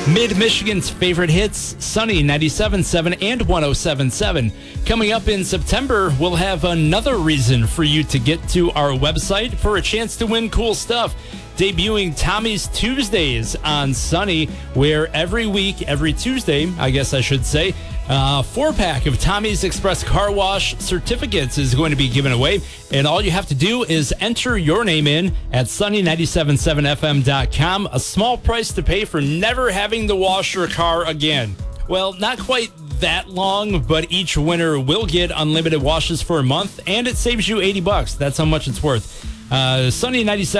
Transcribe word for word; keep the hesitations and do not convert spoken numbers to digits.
Mid-Michigan's favorite hits, Sunny ninety-seven point seven and one oh seven point seven. Coming up in September, we'll have another reason for you to get to our website for a chance to win cool stuff. Debuting Tommy's Tuesdays on Sunny, where every week, every Tuesday, I guess I should say, a four-pack of Tommy's Express Car Wash certificates is going to be given away. And all you have to do is enter your name in at sunny nine seven seven f m dot com. A small price to pay for never having to wash your car again. Well, not quite that long, but each winner will get unlimited washes for a month, and it saves you eighty bucks. That's how much it's worth. Uh, Sunny ninety-seven